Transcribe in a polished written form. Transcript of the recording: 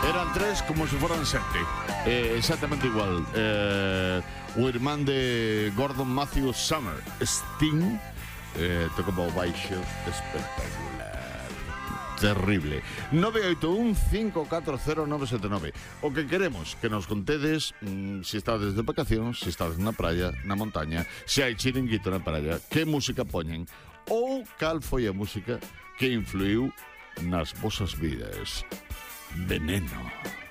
Eran tres como se foran sete. Exactamente igual. O irmán de Gordon Matthew Summer, Sting, tocaba o baixo espectacular. Terrible. 981-540-979. O que queremos que nos contedes se estades de vacacións, se estades na praia, na montaña, se hai chiringuito na praia, que música poñen ou cal foi a música que influiu nas vosas vidas. Veneno.